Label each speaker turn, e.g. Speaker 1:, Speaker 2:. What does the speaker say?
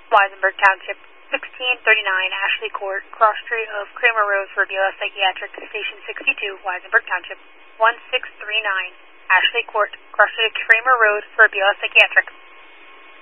Speaker 1: Weisenberg Township, 1639 Ashley Court, cross street of Kramer Road for BLS Psychiatric, Station 62, Weisenberg Township, 1639 Ashley Court, cross street of Kramer Road for BLS Psychiatric.